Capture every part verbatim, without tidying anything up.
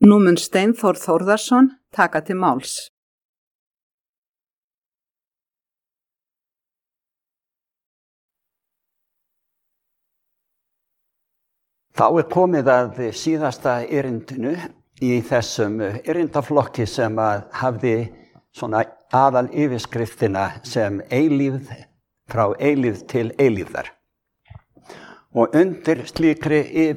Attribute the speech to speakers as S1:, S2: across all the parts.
S1: Nú mun Steinþór Þórðarson taka til máls.
S2: Þá er komið að síðasta erindinu í þessum erindaflokki sem að hafði svona aðal yfirskriftina sem eilífð frá eilífð til eilífðar. Og undir slíkri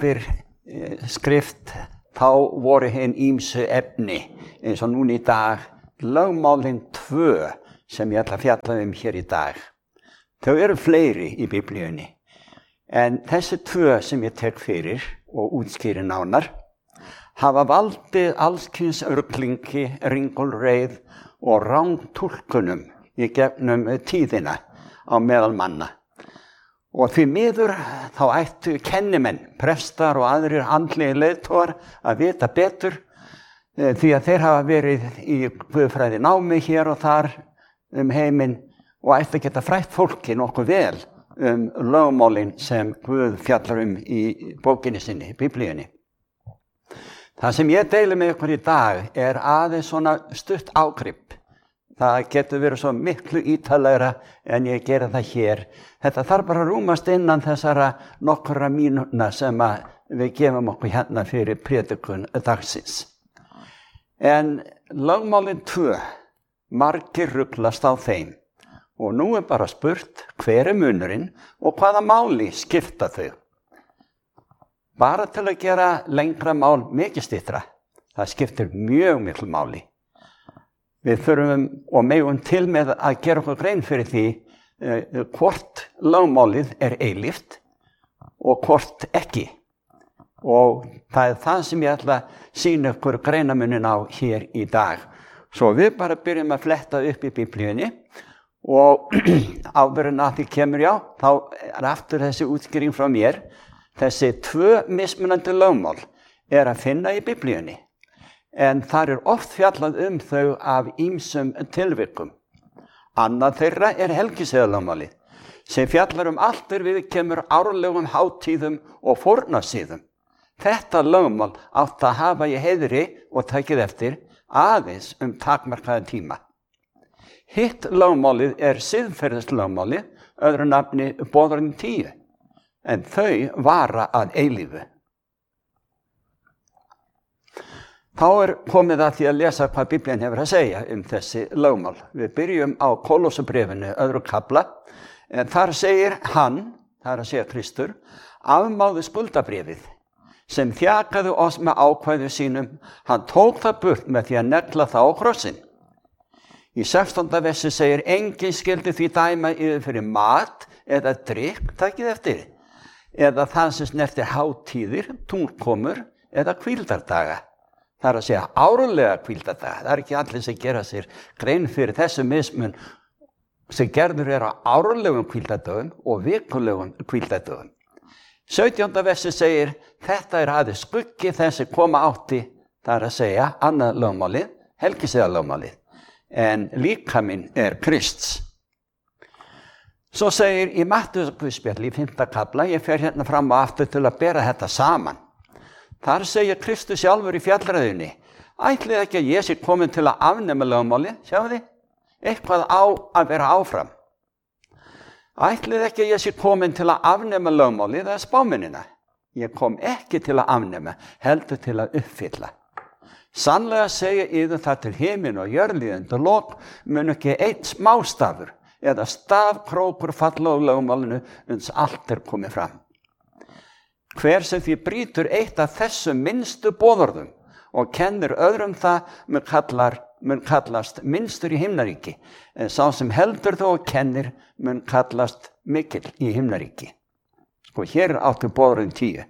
S2: yfirskrift þá voru hinn ýmsu efni eins og núna í dag lögmálin tvö sem ég ætla að fjalla um hér í dag. Þau eru fleiri í Biblíunni. En þessi tvö sem ég tek fyrir og útskýri nánar hafa valdið allskyns örglingi, ringulreið og rángtúlkunum í gegnum tíðina á meðal manna. Og því miður þá ættu kennimenn, prestar og aðrir andlegir leiðtogar að vita betur því að þeir hafa verið í guðfræði námi hér og þar um heiminn og ættu að geta frætt fólki nokkuð vel um lögmálin sem Guð fjallar um í bókinni sinni, Biblíunni. Það sem ég deili með ykkur í dag er aðeins svona stutt ágrip. Það getur verið svo miklu ítarlegra en ég gera það hér. Þetta þarf bara að rúmast innan þessara nokkra mínútna sem við gefum okkur hérna fyrir prédikun dagsins. En lögmálin tvö, margir ruglast á þeim. Og nú er bara spurt hver er munurinn og hvaða máli skipta þau. Bara til að gera lengra mál mikið styttra. Það skiptir mjög miklu máli. Við þurfum og megum til með að gera okkur grein fyrir því eh, hvort lögmálið er eilíft og hvort ekki. Og það er það sem ég ætla að sýna ykkur greinamunin á hér í dag. Svo við bara byrjum að fletta upp í Biblíunni og áður en að því kemur já, þá er aftur þessi útskýring frá mér. Þessi tvö mismunandi lögmál er að finna í Biblíunni. En þar er oft fjallað um þau af ýmsum tilvikum. Annað þeirra er helgisiðalögmálið, sem fjallar um allt er við kemur árlegum hátíðum og fórnarsíðum. Þetta lögmál átt að hafa í heiðri og takið eftir aðeins um takmarkaðan tíma. Hitt lögmálið er siðferðislögmálið, öðru nafni boðorðin tíu, en þau vara að eilífu. Þá er komið að því að lesa hvað Biblían hefur að segja um þessi lögmál. Við byrjum á Kólossabréfinu, öðru kafla, en þar segir hann, það er að segja Kristur, afmáði skuldabréfið, sem þjakaði oss með ákvæðu sínum, hann tók það burt með því að negla það á krossinn. Í sextánda versi segir, enginn skyldi því dæma yfir fyrir mat eða drykk, takið eftir, eða það sem snertir hátíðir, tunglkomur eða hvíldardaga. Það er að segja árlega hvíldardaga. Það er ekki allir sem gera sér grein fyrir þessu mismun sem gerður er á árlegum hvíldardögum og vikulegum hvíldardögum. sautjánda versi segir, þetta er aðeins skuggi þessi koma átti, það er að segja annað lögmálið, helgisiðalögmálið. En líkaminn er Krists. Svo segir í Matteusarguðspjalli í fimmta kafla, ég fer hérna fram og aftur til að bera þetta saman. Þar segir Kristus sjálfur í fjallræðunni, ætlið ekki að ég sé komin til að afnema lögmálið, sjáu þið, eitthvað á að vera áfram. Ætlið ekki að ég sé komin til að afnema lögmálið eða spámennina. Ég kom ekki til að afnema, heldur til að uppfylla. Sannlega segja yður það til himinn og jörðlíðandi lok mun ekki einn smástafur eða stafkrókur falla á lögmálinu uns allt er komið fram. Hver sem því brýtur eitt af þessum minnstu boðorðum og kennir öðrum það mun, kallar, mun kallast minnstur í himnaríki, en sá sem heldur þó og kennir mun kallast mikill í himnaríki. Sko hér er áttu boðorðin tíu.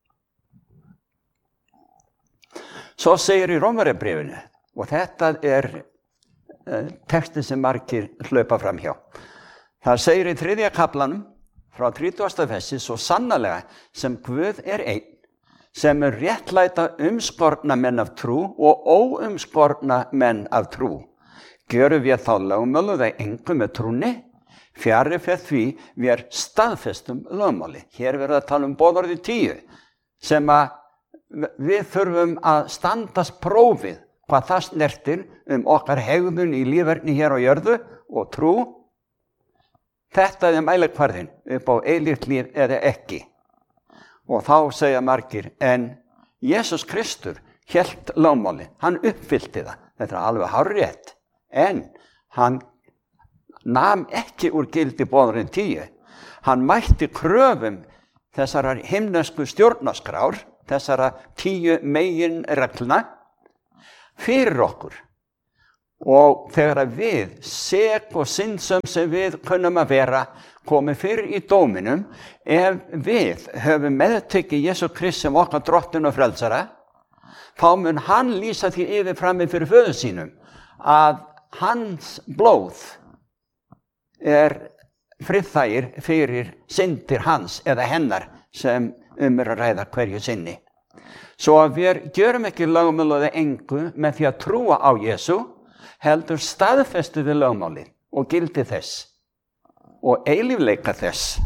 S2: Svo segir í Rómverjabréfinu, og þetta er uh, textin sem margir hlaupa fram hjá. Það segir í þriðja kaflanum, frá þrítugasta versi, svo sannarlega sem Guð er einn, sem er réttlæta umskorna menn af trú og óumskorna menn af trú. Gjörum við þá lögmálu það engu með trúni, fjarri fyrir því við er staðfestum lögmáli. Hér verður að tala um boðorði tíu, sem að við þurfum að standast prófið hvað það snertir um okkar hegðun í lífverðni hér á jörðu og trú. Þetta er mælikvarðinn upp á eilíft líf eða ekki. Og þá segja margir, en Jesús Kristur hélt lögmálið, hann uppfyllti það. Þetta er alveg hárrétt, en hann nam ekki úr gildi boðorðin tíu. Hann mætti kröfum þessarar himnesku stjórnarskrár, þessara tíu megin reglna fyrir okkur. Og þegar við, sek og syndsöm sem við kunnum að vera, komið fyrir í dóminum, ef við höfum meðtekið Jesú Krist sem okkar drottinn og frelsara, þá mun hann lýsa því yfir frammi fyrir föður sínum að hans blóð er friðþægir fyrir syndir hans eða hennar sem um er að ræða hverju sinni. Svo að við gjörum ekki lögmálið engu með því að trúa á Jesú, heldur staðfestu við lögmálið og gildi þess og eilífleika þess.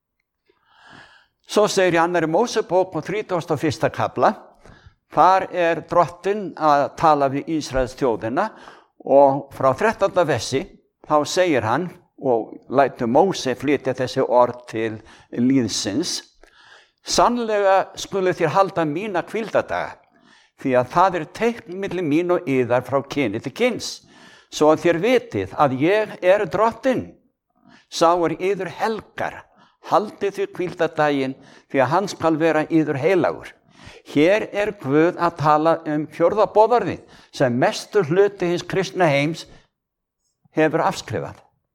S2: Svo segir í annarri Mósebók og þrítugasta og fyrsta kafla, þar er drottinn að tala við Ísraels þjóðina og frá þrettánda versi þá segir hann og lætur Móse flytja þessi orð til lýðsins. Sannlega skulu þér halda mína hvíldardaga, því að það er teikn milli mín og yðar frá kyni til kyns, svo að þér vitið að ég er drottinn. Sá er yður helgar, haldið þér hvíldardaginn, því að hann skal vera yður heilagur. Hér er Guð að tala um fjórða boðorðið sem mestur hluti hins kristna heims hefur afskrifað.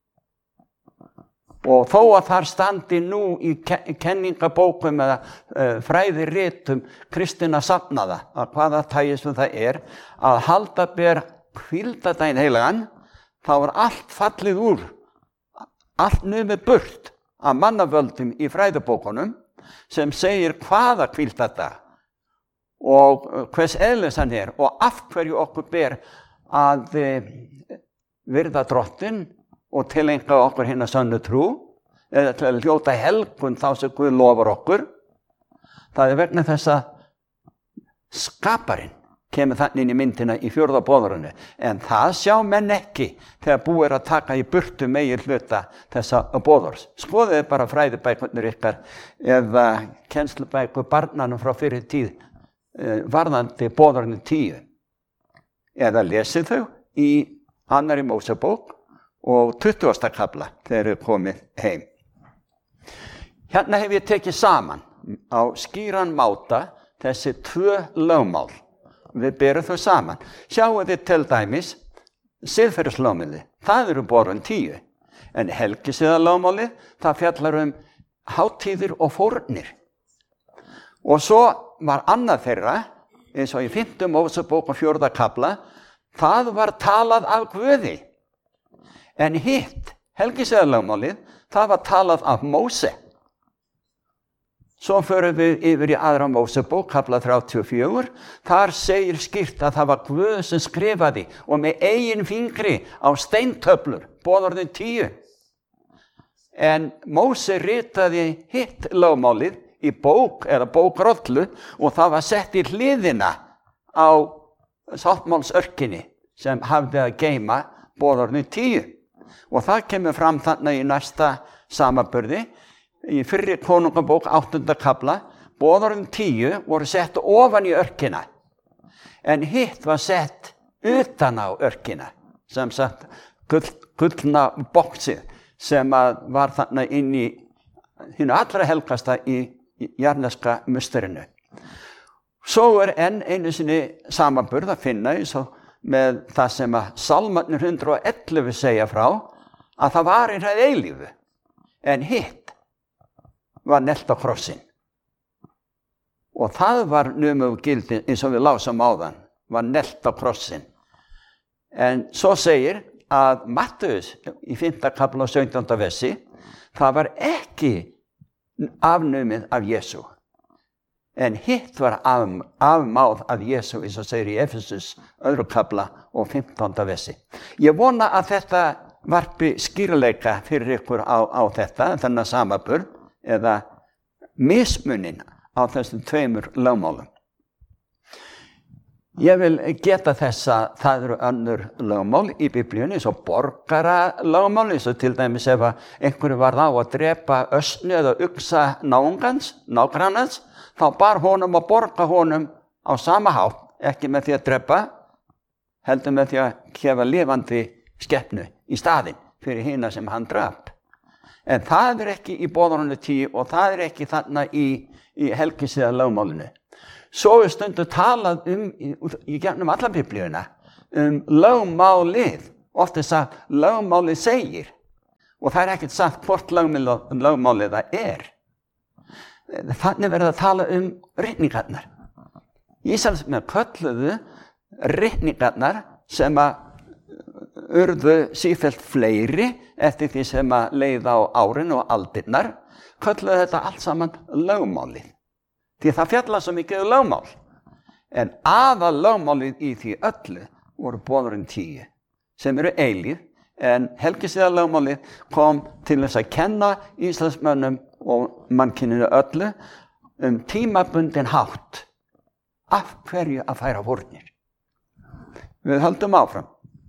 S2: Og þó að þar standi nú í kenningabókum eða uh, fræðiritum kristinna safnaða, að hvaða tagi sem það er, að halda ber hvíldardaginn heilagan, þá er allt fallið úr, allt numið burt af mannavöldum í fræðibókunum sem segir hvaða hvíldardag og hvers eðlis hann er og af hverju okkur ber að virða drottinn og tileinka okkur hina sönnu trú eða til að hljóta helgun þá sem Guð lofar okkur. Það er vegna þess að skaparinn kemur þannig inn í myndina í fjórða boðorðinu, en það sjá menn ekki þegar búið er að taka í burtu megin hluta þessa boðorðs. Skoðið bara fræðibækurnar ykkar eða kennslubækur barnanum frá fyrir tíð varðandi boðorðinu tíu, eða lesið þau í annarri Mósebók og tuttugasta kafla þegar þau komið heim. Hérna hef ég tekið saman á skýran máta þessi tvö lögmál. Við berum þau saman. Sjáu þið til dæmis siðferðislögmálið, það eru boðorðin tíu, en helgisiðalögmálið, það fjallar um hátíðir og fórnir. Og svo var annað þeirra, eins og í fimmta Mósebók og fjórða kafla, það var talað af Guði. En hitt, helgisiðalögmálið, það var talað af Móse. Svo förum við yfir í aðra Mósebók, kafla þrjátíu og fjögur, þar segir skýrt að það var Guð sem skrifaði og með eigin fingri á steintöflur, boðorðin tíu. En Móse ritaði hitt lögmálið í bók eða bókrollu og það var sett í hliðina á sáttmálsörkinni sem hafði að geyma boðorðin tíu. Og það kemur fram þannig í næsta samanburði. Í fyrri konungabók áttunda kafla, boðorðin tíu voru sett ofan í örkina, en hitt var sett utan á örkina, sem sagt gull, gullna boxið sem að var þannig inn í hinu allra helgasta í, í jarneska musterinu. Svo er enn einu sinni samanburð að finna eins og með það sem að Salmarnir hundrað og ellefu segja frá, að það var í það eilífu, en hitt var nelt á krossin. Og það var numið gildi eins og við lásum áðan, var nelt á krossin. En svo segir að Mattheus í fimmta kafla og sautjánda versi, það var ekki afnumið af Jesú. En hitt var af, afmáð af Jesú, eins og segir í Efesus öðru kafla og fimmtánda versi. Ég vona að þetta varpi skýrleika fyrir ykkur á, á þetta, þennan samanburð, eða mismunin á þessum tveimur lögmálum. Ég vil geta þess að það eru önnur lögmál í Biblíunni, svo borgara lögmál, eins og til dæmis ef einhverju var á að drepa ösnu eða uksa náungans, nágrannans, þá bar honum að borga honum á sama hátt, ekki með því að drepa, heldur með því að gefa lifandi skepnu í staðinn fyrir hina sem hann drap. En það er ekki í boðorðinu tíu og það er ekki þarna í, í helgisiða lögmálinu. Svo er stundu talað um, í, í gegnum alla Biblíuna, um lögmálið. Oft er sagt, lögmálið segir. Og það er ekkert sagt hvort lögmálið, lögmálið það er. Þannig verður að tala um ritningarnar. Ísraelsmenn kölluðu ritningarnar sem að urðu sífellt fleiri eftir því sem að leið á árin og aldirnar, kölluðu þetta allt saman lögmálið. Því það fjalla svo mikið um lögmál. En aðal lögmálið í því öllu voru boðorðin tíu, sem eru eilíð, en helgisiða lögmálið kom til þess að kenna Ísraelsmönnum og mannkyninu öllu um tímabundin hátt af hverju að færa fórnir. Við höldum áfram.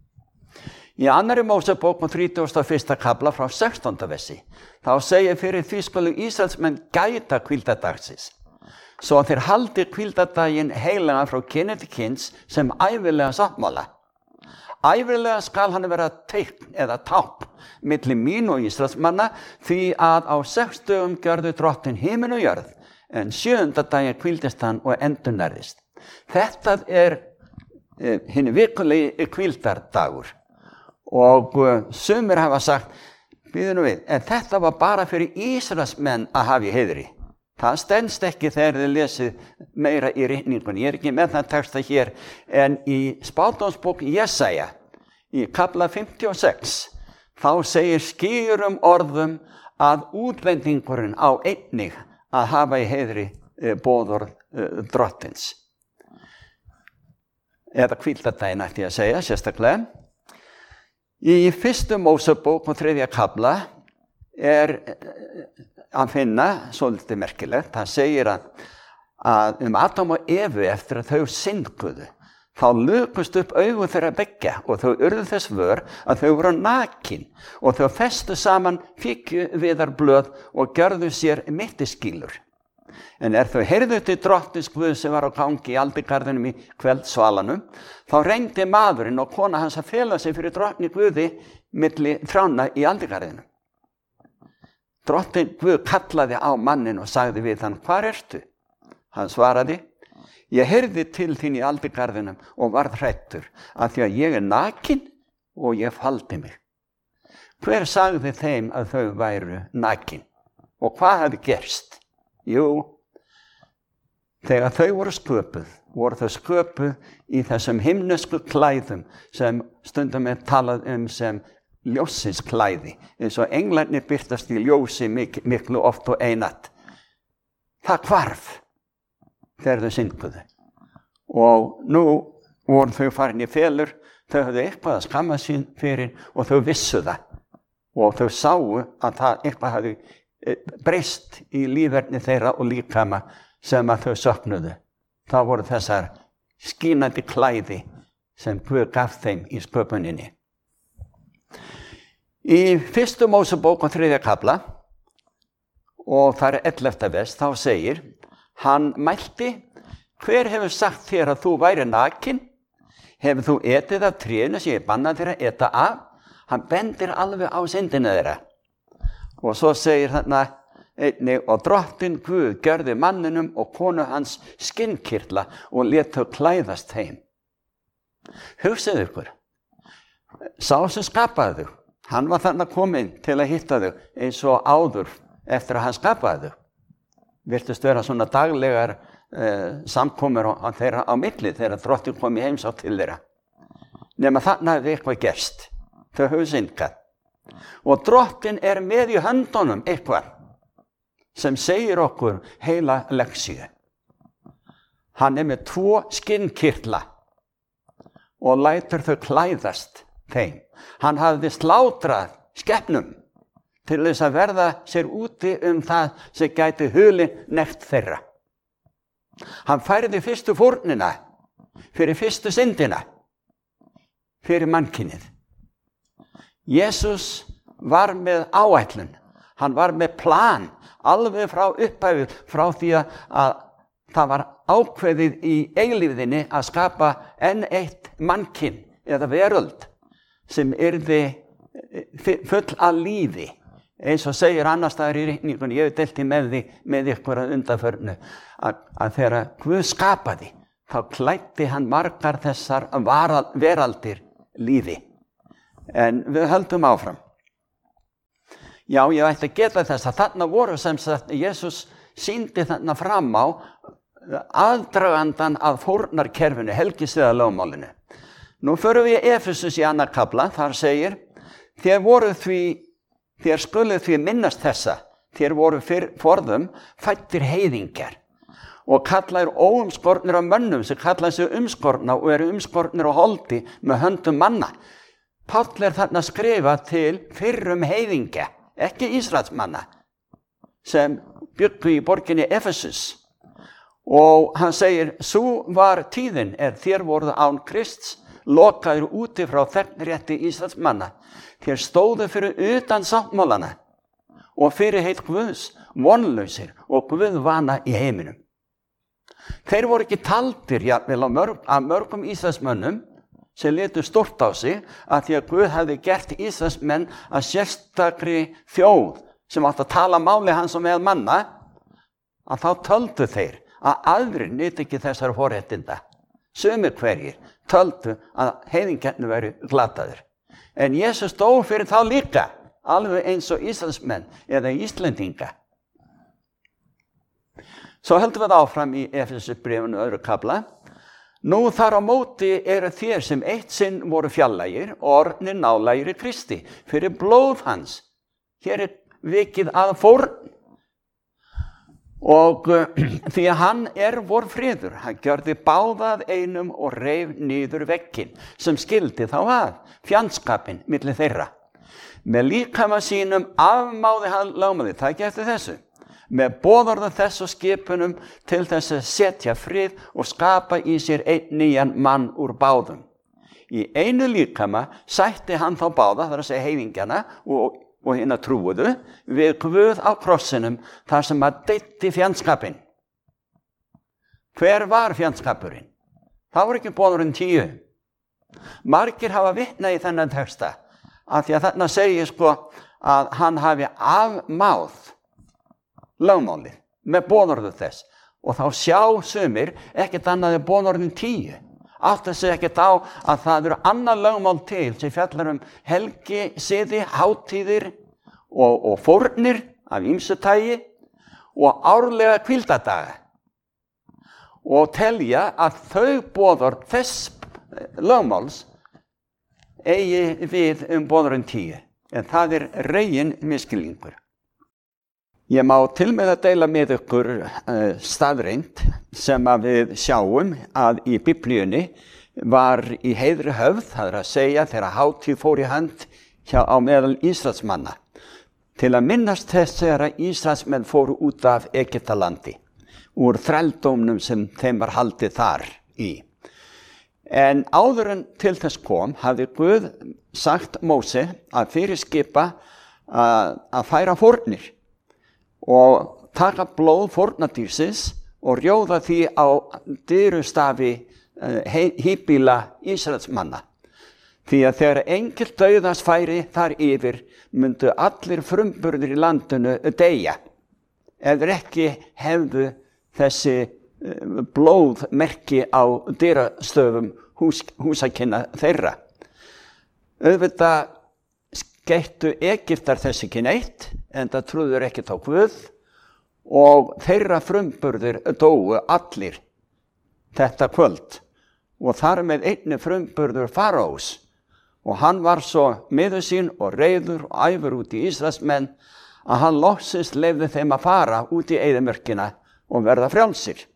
S2: Í annarri Mósebók og þrítugasta og fyrsta kafla frá sextánda versi, þá segir fyrir því skulu Ísraelsmenn gæta hvíldardagsins, svo að þeir haldi hvíldardaginn heilagan frá kyni til kyns sem ævilega sáttmála. Ævilega skal hann vera teikn eða tákn milli mín og Ísraelsmanna, því að á sex dögum gjörðu Drottinn himinn og jörð, en sjöunda daginn hvíldist hann og endurnærðist. Þetta er eh, hinn vikulegi hvíldardagur. Og uh, sumir hafa sagt, býðu nú við, en þetta var bara fyrir Ísraelsmenn að hafa í heiðri. Það stenst ekki þegar þið lesið meira í ritningunni. Ég er ekki með það texta hér, en í spádómsbók Jesaja, í kafla fimmtíu og sex, þá segir skýrum orðum að útlendingurinn á einnig að hafa í heiðri eh, boðorð eh, Drottins. Eða hvíldardaginn ætti ég að segja, sérstaklega. Í fyrstu Mósebók og þriðja kafla er að finna svolítið merkilegt. Það segir að, að um Adam og Evu eftir að þau syndguðu, þá lukust upp augu þeirra beggja og þau urðu þess vör að þau voru nakin og þau festu saman fíkjuviðarblöð og gjörðu sér mittiskýlur. En er þau heyrðu til Drottins Guðs sem var á gangi í aldigarðinum í kvöldsvalanum, þá reyndi maðurinn og kona hans að fela sig fyrir Drottni Guði milli trjána í aldigarðinum. Drottinn Guð kallaði á mannin og sagði við hann, hvar ertu? Hann svaraði, ég heyrði til þín í aldigarðinum og varð hræddur, af því að ég er nakin og ég faldi mig. Hver sagði þeim að þau væru nakin? Og hvað hafði gerst? Jú, þegar þau voru sköpuð, voru þau sköpuð í þessum himnesku klæðum sem stundum er talað um sem ljósins klæði, eins og englarnir birtast í ljósi mik miklu oft og einatt. Það hvarf þegar þau syndguðu. Og nú voru þau farin í felur, þau höfðu eitthvað að skamma sín fyrir og þau vissu það. Og þau sáu að það eitthvað hafði breyst í líferni þeirra og líkama sem að þau söknuðu. Það voru þessar skínandi klæði sem Guð gaf þeim í sköpuninni. Í fyrstu Mósebók og þriðja kafla, og það er ellefta vers, þá segir, hann mælti, hver hefur sagt þér að þú væri nakin? Hefur þú etið af trénu sem ég bannaði þér að eta af? Hann bendir alveg á syndina þeirra. Og svo segir þarna einnig, og Drottinn Guð gjörði manninum og konu hans skinnkirtla og lét þau klæðast þeim. Hugsið ykkur, sá sem skapaði þau, hann var þarna kominn til að hitta þau eins og áður eftir að hann skapaði þau. Virtust vera svona daglegar eh, samkomur á, þeirra á milli þegar Drottinn kom í heimsókn til þeirra. Nema þarna hefði eitthvað gerst. Þau höfðu syndgað. Og Drottinn er með í höndunum eitthvað sem segir okkur heila leksíu. Hann er með tvo skinnkirtla og lætur þau klæðast þeim. Hann hafði slátrað skepnum til þess að verða sér úti um það sem gæti hulin nekt þeirra. Hann færði fyrstu fórnina fyrir fyrstu syndina, fyrir mannkynið. Jesus var með áætlun, hann var með plan, alveg frá upphæfi, frá því að það var ákveðið í eilífðinni að skapa enn eitt mannkyn eða veröld sem yrði full af lífi. Eins og segir annars staðar í ritningunni, ég hef deilt í með því með ykkur að undanförnu, að, að þegar Guð skapaði, þá klæddi hann margar þessar varal, veraldir lífi. En við höldum áfram. Já, ég ætti að geta þess að þarna voru sem sagt, Jesus sýndi þarna fram á aðdragandan að fórnarkerfinu, helgisviðarlögmálinu. Nú förum við í Efesus í annar kafla, þar segir, þér voru því, þér skuluð því minnast þessa, þér voru fyrr forðum fæddir heiðingjar og kallaðir óumskornir af mönnum sem kallaði sig umskorna og eru umskornir og holdi með höndum manna. Páll er þarna að skrifa til fyrrum heiðingja, ekki Ísraelsmanna, sem bjuggu í borginni Efesus. Og hann segir, svo var tíðin er þér voruð án Krists, lokaður úti frá þegnrétti Ísraelsmanna. Þér stóðu fyrir utan sáttmálana og fyrir heit Guðs, vonlausir og Guðvana í heiminum. Þeir voru ekki taldir jafnvel mörg, af mörgum Ísraelsmönnum sem litu stort á sig að því að Guð hefði gert Ísraelsmenn að sérstakri þjóð sem átti að tala máli hans og með manna, að þá töldu þeir að aðrir nyti ekki þessar forréttinda. Sumir hverjir töldu að heiðingjarnir væru glataðir. En Jesus stóð fyrir þá líka, alveg eins og Ísraelsmenn eða Íslendinga. Svo höldum við áfram í Efesubréfinu öðru kafla. Nú þar á móti eru þér sem eitt sinn voru fjarlægir, orðnir nálægir í Kristi, fyrir blóð hans. Hér er vikið að fórn. Og uh, því að hann er vor friður, hann gjörði báðað einum og reif niður vegginn sem skildi þá að, fjandskapinn milli þeirra. Með líkama sínum afmáði hann lögmálið, það ekki eftir þessu, með boðorðum þess og skipunum til þess að setja frið og skapa í sér einn nýjan mann úr báðum. Í einu líkama sætti hann þá báða, það er að segja heiðingjana og og hérna trúuðu við Guð á krossinum þar sem að deytti fjandskapinn. Hver var fjandskapurinn? Það voru ekki boðorðin tíu. Margir hafa vitnað í þennan texta af því að þarna segir sko að hann hafi afmáð lögmálið með boðorðu þess og þá sjá sumir ekkert annað en boðorðin tíu. Átti sig ekkert á að það eru annað lögmál til sem fjallar um helgi, siði, hátíðir og, og fórnir af ýmsu tagi og árlega hvíldadaga. Og telja að þau boðorð þess lögmáls eigi við um boðorðin tíu. En það er regin misskilningur. Ég má til með að deila með ykkur uh, staðreind sem að við sjáum að í Biblíunni var í heiðri höfð, það er að segja þegar hátíð fór í hönd hjá á meðal Ísraelsmanna, til að minnast þess þegar Ísraelsmenn fóru út af Egyptalandi, úr þrældómnum sem þeim var haldið þar í. En áður en til þess kom, hafði Guð sagt Móse að fyrirskipa að, að færa fórnir og taka blóð fórnadýrsins og rjóða því á dyrustafi híbýla Ísraelsmanna. Því að þegar engil dauðans færi þar yfir, myndu allir frumburðir í landinu deyja, ef þeir ekki hefðu þessi blóðmerki á dyrastöfum hús, húsakynna þeirra. Auðvitað skeyttu Egyptar þessi ekki neitt, en það trúður ekki á Guð og þeirra frumburðir dóu allir þetta kvöld og þar með einni frumburður Faraós og hann var svo miður sín og reiður og æfur út í Ísraelsmenn að hann loksins leyfði þeim að fara út í eyðimörkina og verða frjálsir.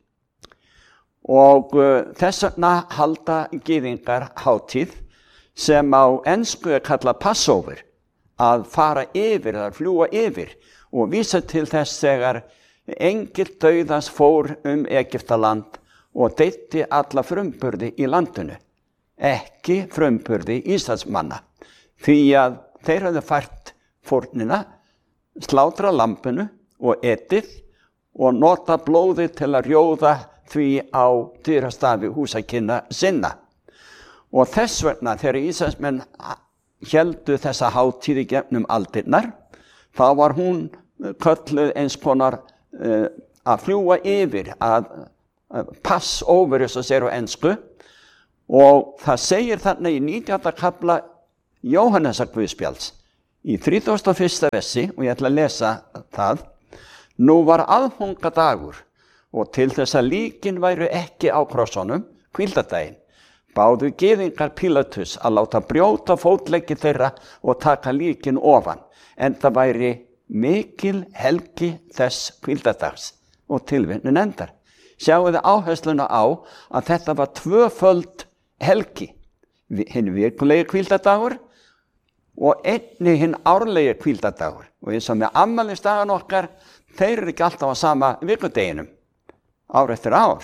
S2: Og uh, þess vegna halda gyðingar hátíð sem á ensku er kallað Passover, að fara yfir, að fljúa yfir og vísa til þess þegar engil dauðans fór um Egyptaland og deyddi alla frumburði í landinu, ekki frumburði Ísraelsmanna, því að þeir höfðu fært fórnina, slátra lambinu og etið og nota blóðið til að rjóða því á dyrastafi húsakynna sinna. Og þess vegna þegar Ísraelsmenn héldu þessa hátíð í gegnum aldirnar, þá var hún kölluð eins konar uh, að fljúga yfir, að, að pass over, eins og segir á ensku, og það segir þarna í nítjánda kafla Jóhannesar guðspjalls í þrítugasta og fyrsta versi, og ég ætla að lesa það. Nú var aðfangadagur og til þess að líkin væru ekki á krossunum, hvíldardaginn, báðu gyðingar Pílatus að láta brjóta fótleggi þeirra og taka líkin ofan, en það væri mikil helgi þess hvíldardags, og tilvitnun endar. Sjáu þið áhersluna á að þetta var tvöföld helgi, hinn vikulegi hvíldardagur og einni hinn árlegi hvíldardagur. Og eins og með afmælisdagan okkar, þeir eru ekki alltaf á sama vikudeginum, ár eftir ár.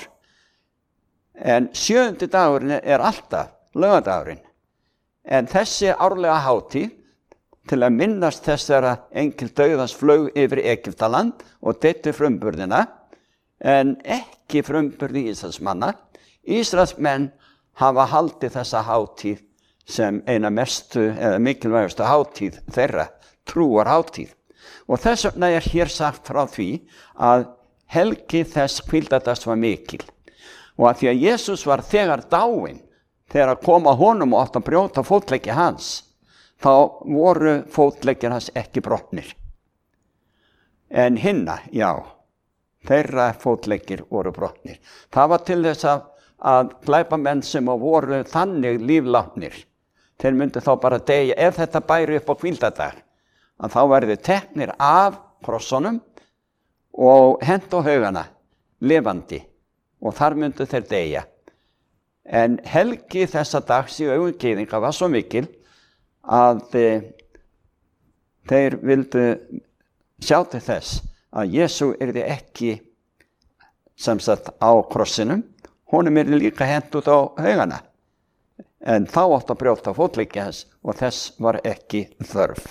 S2: En sjöundi dagurinn er alltaf laugardagurinn. En þessi árlega hátíð, til að minnast þess þegar engil dauðans flaug yfir Egyptaland og deyddi frumburðina, en ekki frumburði Ísraelsmanna. Ísraelsmenn hafa haldið þessa hátíð sem eina mestu eða mikilvægustu hátíð þeirra, trúar hátíð. Og þess vegna er hér sagt frá því að helgi þess hvíldardags var mikil. Og að því að Jesús var þegar dáinn, þegar að koma honum og átt að brjóta fótleggi hans, þá voru fótleggir hans ekki brotnir. En hinna, já, þeirra fótleggir voru brotnir. Það var til þess að, að glæpamenn sem voru þannig líflátnir, þeir myndu þá bara deyja, ef þetta bæri upp á hvíldardag, að þá verði teknir af krossunum og hent á haugana, lifandi, og þar myndu þeir deyja. En helgi þessa dags í augum gyðinga var svo mikil að e, þeir vildu sjá til þess að Jesú yrði ekki sem sagt á krossinum, honum yrði líka hent út á haugana. En þá átt að brjóta fótleggi hans og þess var ekki þörf.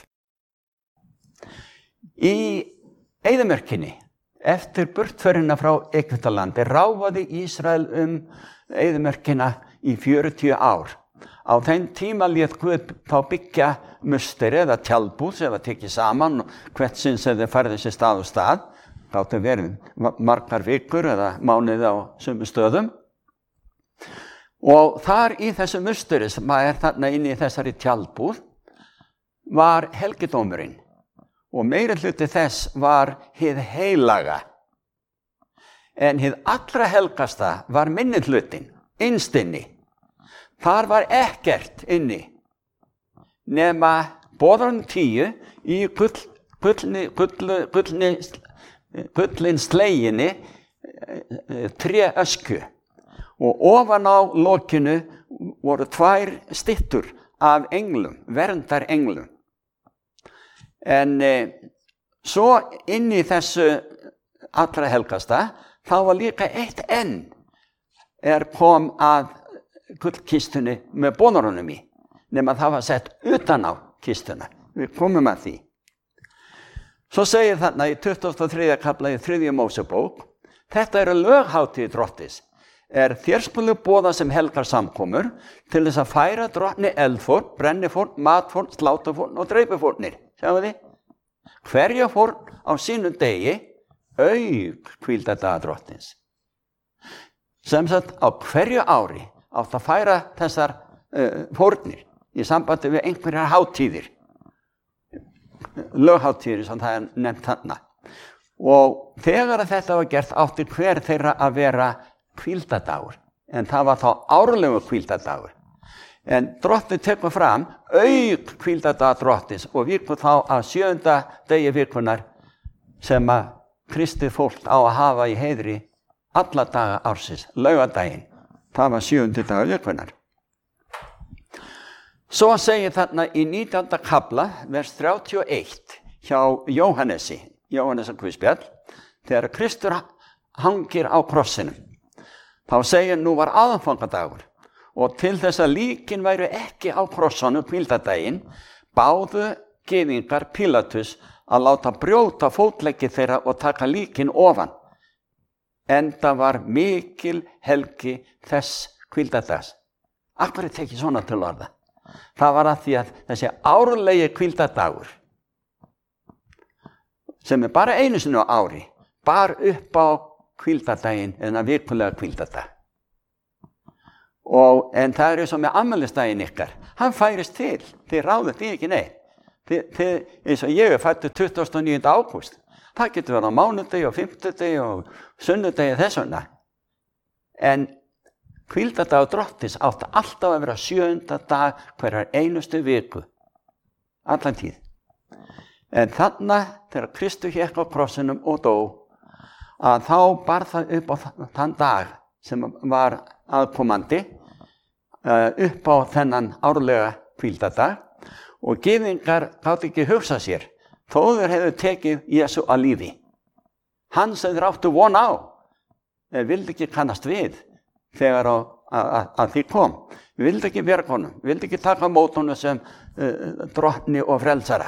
S2: Í eyðimörkinni, eftir burtförina frá Egyptalandi, ráfaði Ísrael um eyðimörkina í fjörutíu ár. Á þeim tíma lét Guð þá byggja musteri eða tjaldbúð sem var tekið saman og hvert sinn sem þeir færði sér stað og stað. Gátu verið margar vikur eða mánuði á sömu stöðum. Og þar í þessu musteri sem er þarna inn í þessari tjaldbúð var helgidómurinn. Og meiri hluti þess var hið heilaga. En hið allra helgasta var minni hlutin, innst inni. Þar var ekkert inni, nema boðarinn tíu í gull, gullni, gull, gullni, gullin sleginni tré ösku. Og ofan á lokinu voru tvær styttur af englum, verndar englum. En e, svo inn í þessu allra helgasta, þá var líka eitt enn er kom að gullkistunni með bónarunum í, nema það var sett utan á kistuna. Við komum að því. Svo segir þarna í tuttugasta og þriðja kafla í þriðju Mósebók, þetta eru löghátíð Drottis, er þér skulu boða sem helgar samkomur til þess að færa drottni eldfórn, brennifórn, matfórn, sláturfórn og dreipifórnir. Sjáum þið? Hverja fórn á sínum degi auk hvíldardaga drottins. Sem sagt á hverju ári átt að færa þessar uh, fórnir í sambandi við einhverjar hátíðir. Löghátíðir sem það er nefnt þarna. Og þegar þetta var gert átti hver þeirra að vera hvíldardagur. En það var þá árlegu hvíldardagur. En drottni tekur fram auk hvíldardaga drottins og víkur þá að sjöunda degi vikunar sem að kristið fólk á að hafa í heiðri alla daga ársins, laugardaginn. Það var sjöundi dagur vikunar. Svo segir þarna í nítjánda kafla, vers þrjátíu og eitt, hjá Jóhannesi, Jóhannesar guðspjall, þegar Kristur hangir á krossinum. Þá segir nú var aðfangadagur og til þess að líkin væru ekki á krossanum hvíldardaginn báðu gyðingar Pílatus að láta brjóta fótleggi þeirra og taka líkin ofan. Enda var mikil helgi þess hvíldardags. Af hverju tekið svona til orða? Það var að því að þessi árlegi hvíldardagur sem er bara einu sinni á ári bar upp á hvíldardaginn en að vikulega hvíldardag. Og, en það er eins og með afmælisdaginn ykkar. Hann færist til. Þið ráðið því ekki neitt. Þið, þið, eins og ég er fættur tuttugasta og níunda ágúst. Það getur verið á mánudegi og fimmtudegi og sunnudegi þess vegna. En hvíldardagur Drottins átti alltaf að vera sjöunda dag hverjar einustu viku. Allan tíð. En þannig þegar Kristur hékk á krossinum og dó, að þá bar það upp á þann dag sem var aðkomandi upp á þennan árlega hvíldardag og gyðingar gátu ekki hugsa sér þó þeir hefðu tekið Jesú að lífi. Hann sem þeir áttu von á vildi ekki kannast við þegar á, að, að, að því kom. Vildi ekki bjarga honum, vildi ekki taka mót honum sem uh, drottni og frelsara.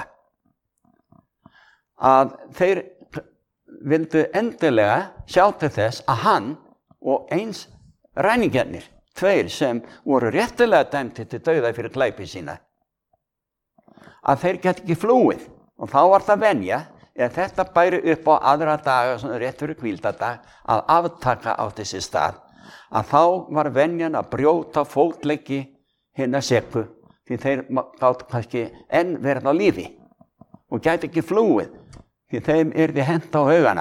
S2: Að þeir vildu endilega sjá til þess að hann og eins ræningjarnir, tveir sem voru réttilega dæmdir til dauða fyrir glæpi sína, að þeir get ekki flúið. Og þá var það venja, ef þetta bæri upp á aðra daga, svona rétt fyrir hvíldardag, að aftaka á þessi stað, að þá var venjan að brjóta fótleggi hinna seku, því þeir gátu kannski enn verið á lífi og gæti ekki flúið, því þeim yrði hent á haugana.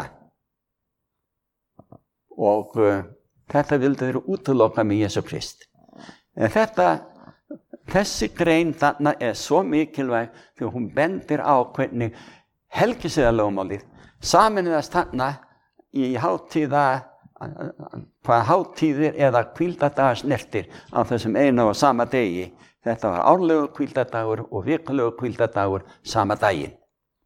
S2: Og uh, þetta vildu þeir útiloka með Jesú Krist. En þetta, þessi grein þarna er svo mikilvæg því hún bendir á hvernig helgisiðalögmálið sameinuðast þarna í hátíða, hvað hátíðir eða hvíldardagar snertir á þessum einu og sama degi. Þetta var árlegur hvíldardagur og vikulegur hvíldardagur sama daginn.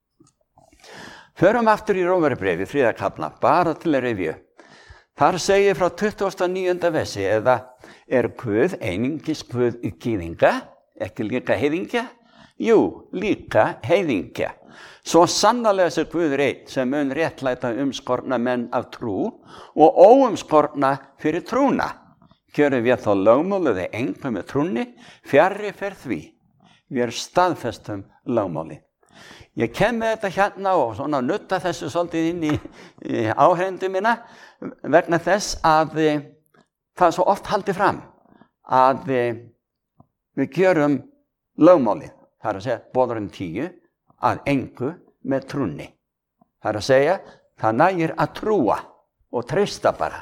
S2: Förum aftur í Rómarbréfið, þriðja kafla, bara til að rifja. Þar segir frá tuttugasta og níunda versi, eða er Guð einungis Guð í gyðinga, ekki líka heiðingja? Jú, líka heiðingja. Svo sannarlega sé Guð einn sem mun réttlæta umskorna menn af trú og óumskorna fyrir trúna. Gjörum við þá lögmálið einhver með trúni, fjarri fer því. Við erum staðfestum lögmálið. Ég kem með þetta hérna og svona nutta þessu svolítið inn í, í áhrendu mína vegna þess að e, það er svo oft haldið fram að e, við gjörum lögmálið, það er að segja boðurinn tíu, að engu með trúni. Það er að segja, það nægir að trúa og treysta bara.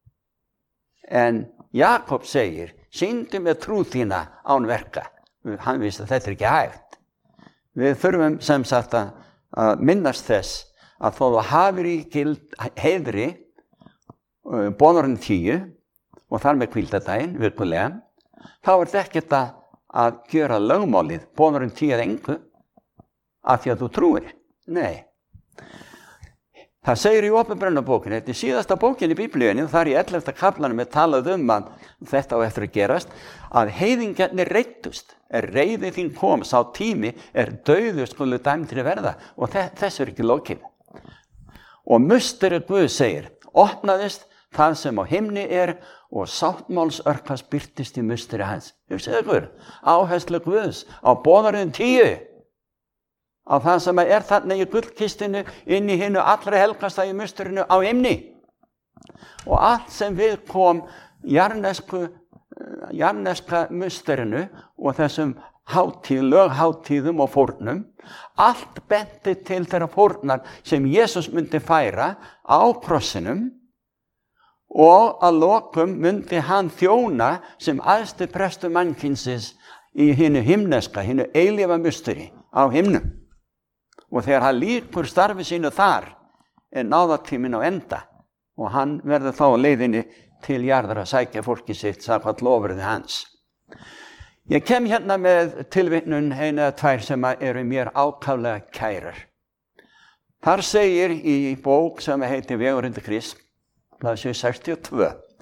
S2: En Jakob segir, sýndu með trú þína án verka. Hann vissi að þetta er ekki hægt. Við þurfum sem sagt að minnast þess að þó þú hafir í gild heiðri uh, boðurinn tíu og þar með hvíldardaginn virkulega, þá er þetta ekkert að, að gjöra lögmálið boðurinn tíu eða engu af því að þú trúir. Nei. Það segir í Opinberunarbókinni, þetta er síðasta bókin í Biblíunni, þar í ellefta kaflanum er talað um að þetta á eftir að gerast, að heiðingjarnir reiddust, er reiði þín kom, sá tími er dauður skulu dæmdir verða og þess er ekki lokið. Og musteri Guð segir, opnaðist það sem á himni er og sáttmálsörkas birtist í musteri hans. Þú segir Guð, áherslu Guðs á boðarinn tíu, á það sem er þarna í gullkistinu inn í hinu allra helgasta í musturinu á himni. Og allt sem við kom jarnesku, jarneska musturinu og þessum hátíð, lögháttíðum og fórnum, allt benti til þeirra fórnar sem Jesús myndi færa á krossinum og að lokum myndi hann þjóna sem æðsti prestur mannkynsins í hinu himneska, hinu eilífa musturi á himnum. Og þegar hann lýkur starfi sínu þar er náðatíminn á enda og hann verður þá á leiðinni til jarðar að sækja fólki sitt samkvæmt lofyrði hans. Ég kem hérna með tilvitnun einu eða tvær sem eru mér ákaflega kærar. Þar segir í bók sem heitir Vegurinn til Krists, blaðsíðu sextíu og tvö,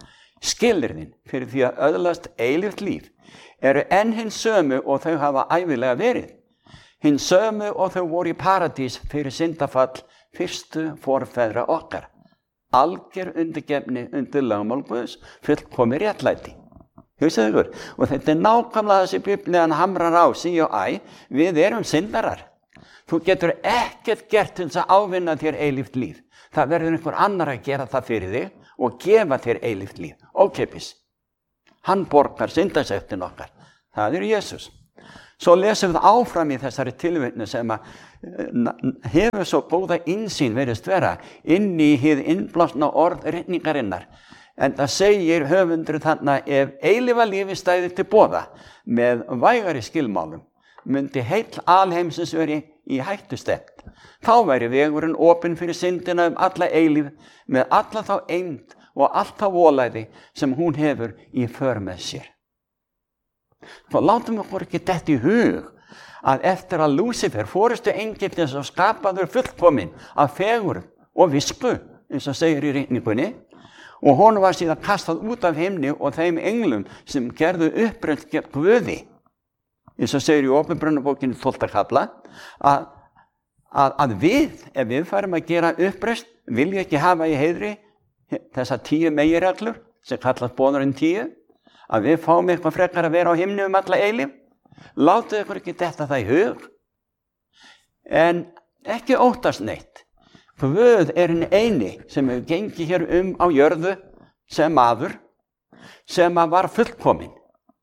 S2: skilyrðin fyrir því að öðlast eilíft líf eru enn hinn sömu og þau hafa ævilega verið. Hinn sömu og þau voru í paradís fyrir syndafall fyrstu forfeðra okkar. Alger undirgefni undir lögmál Guðs, fullkomi réttlæti. Hugsaðu ykkur, og þetta er nákvæmlega þessi Biblían hamrar á sí og æ, við erum syndarar. Þú getur ekkert gert til þess að ávinna þér eilíft líf. Það verður einhver annar að gera það fyrir þig og gefa þér eilíft líf, ókeypis. Hann borgar syndasektin okkar. Það er Jesús. Svo lesum við áfram í þessari tilvitnu sem að hefur svo góða innsýn verið vera inn í hið innblásna orð ritningarinnar. En það segir höfundur þarna ef eilífa lífi stæði til boða með vægari skilmálum myndi heill alheimsins veri í hættustefnt. Þá væri vegurinn opinn fyrir syndina um alla eilíf með alla þá eymd og allt þá volæði sem hún hefur í för með sér. Þá látum við okkur ekki detta í hug að eftir að Lúsífer fórustu engill eins og skapaður fullkominn af fegurð og visku, eins og segir í ritningunni, og honum var síðan kastað út af himni og þeim englum sem gerðu uppreist gegn Guði, eins og segir í Opinberunarbókinni tólfta kafla, að, að, að við, ef við færum að gera uppreist, vilja ekki hafa í heiðri þessar tíu meginreglur sem kallast boðorðin tíu, að við fáum eitthvað frekar að vera á himni um alla eilíf. Látið ykkur ekki detta það í hug. En ekki óttast neitt. Guð er hinn eini sem hefur gengið hér um á jörðu sem maður, sem var fullkominn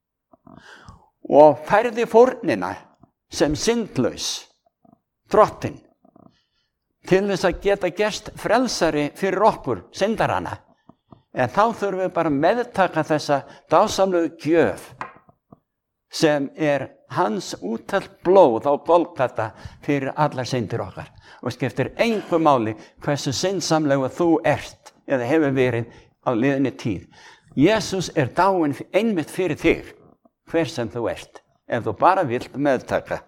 S2: og færði fórnina sem syndlaus, drottinn, til þess að geta gerst frelsari fyrir okkur, syndarana. En þá þurfum við bara að meðtaka þessa dásamlegu gjöf sem er hans úttalt blóð á Golgata fyrir allar syndir okkar. Og skiptir engu máli hversu syndsamlegu þú ert eða hefur verið á liðinni tíð. Jesús er dáinn einmitt fyrir þig, hver sem þú ert, ef þú bara vilt meðtaka.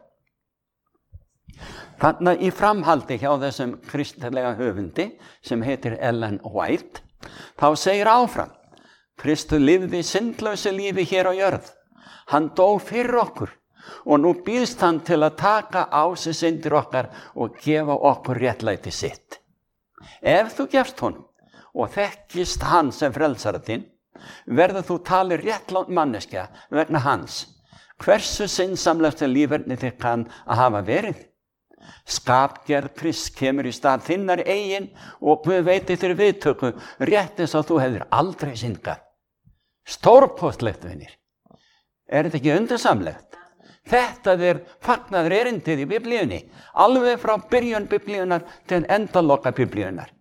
S2: Þannig í framhaldi hjá þessum kristilega höfundi sem heitir Ellen White, þá segir áfram, Kristur lifði syndlausu lífi hér á jörð. Hann dó fyrir okkur og nú býðst hann til að taka á sig syndir okkar og gefa okkur réttlæti sitt. Ef þú gefst honum og þekkist hann sem frelsara þinn, verður þú talið réttlátt manneskja vegna hans. Hversu syndsamlegasta líferni þig kann að hafa verið? Skapgerð Krists kemur í stað þinnar eigin og Guð veiti þér viðtöku rétt eins og þú hefðir aldrei syndgað. Stórkostlegt, vinir. Er þetta ekki undursamlegt? Þetta er fagnaður erindið í Biblíunni, alveg frá byrjun Biblíunar til endaloka Biblíunar.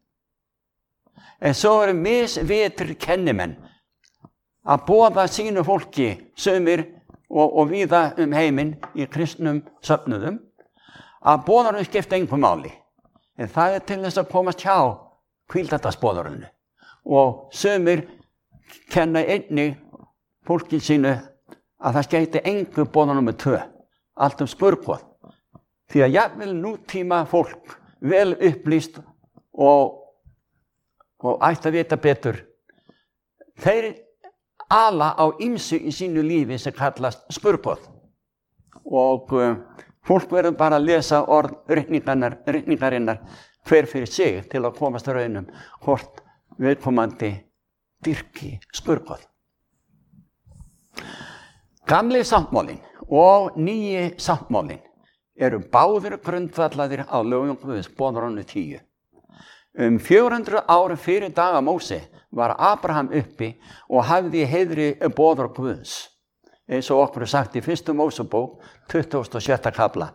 S2: En svo eru misvitrir kennimenn að boða sínu fólki, sumir og, og víða um heiminn í kristnum söfnuðum, að boðorðinu skipta engu máli. En það er til þess að komast hjá hvíldardagsboðorðinu. Og sumir kenna einnig fólki sínu að það skeiti engu boðorð númer tvö, allt um skurðboð. Því að jafnvel nútíma fólk, vel upplýst og, og ætti að vita betur, þeir ala á ýmsu í sínu lífi sem kallast skurðboð. Og uh, fólk verður bara að lesa orð ritningarinnar hver fyrir sig til að komast að raunum hvort viðkomandi dyrki skurðboð. Gamli sáttmálinn og nýji sáttmálinn eru báðir grundvallaðir á lögum Guðs, boðorðinu tíu. Um fjögur hundruð árum fyrir daga Móse var Abraham uppi og hafði í heiðri boðorð Guðs, eins og okkur er sagt í fyrstu Mósebók, tuttugasta og sjötta kafla.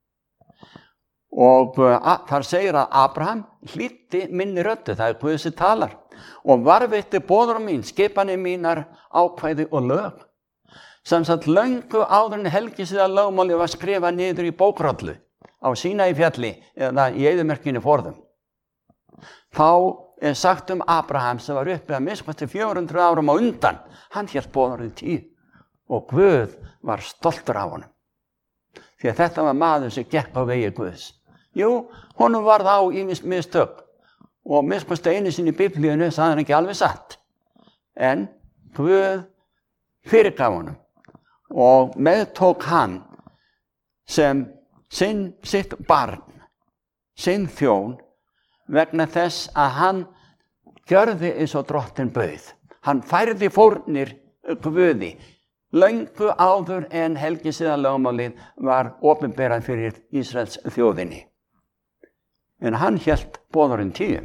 S2: Og uh, þar segir að Abraham hlýddi minni röddu, það er Guð sem talar, og varðveitti boðorð mín, skipanir mínar, ákvæði og lög. Samsagt löngu áður en helgisiða lögmáli var skrifað niður í bókrollu á Sínai fjalli eða í eyðimerkinu forðum. Þá er sagt um Abraham sem var uppi að minnst fjögur hundruð árum á undan, hann hélt boðorðið tíu og Guð var stoltur af honum. Því að þetta var maður sem gekk á vegi Guðs. Jú, honum var þá ýmis mistök og minnst einu sinni í Biblíunni sagði hann ekki alveg satt. En Guð fyrirgaf honum og meðtók hann sem sinn, sitt barn, sinn þjón, vegna þess að hann gjörði eins og drottinn bauð. Hann færði fórnir Guði löngu áður en helgisiðalögmálið var opinberað fyrir Ísraels þjóðinni. En hann hélt boðorðin tíu.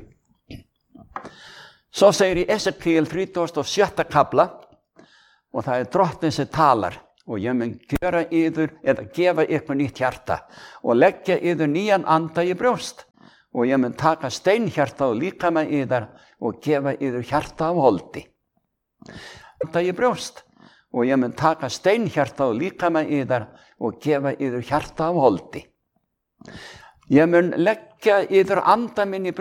S2: Svo segir í Esekíel þrítugasta og sjötta kafla, og það er drottinn sem talar, og ég mun gera yður eða gefa ykkur nýtt hjarta og leggja yður nýjan anda í brjóst, og ég mun taka steinhjarta og líkama yðar og gefa yður hjarta af holdi. Anda í brjóst, og ég mun taka steinhjarta og líkama yðar og gefa yður hjarta af holdi. Ég mun leggja yður anda minn í brjóst